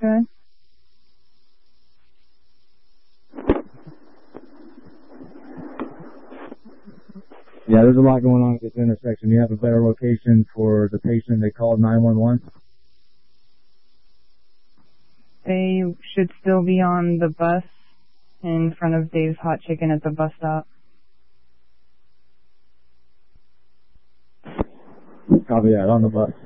Okay. Yeah, there's a lot going on at this intersection. You have a better location for the patient they called 911? They should still be on the bus in front of Dave's Hot Chicken at the bus stop. Copy that, on the bus.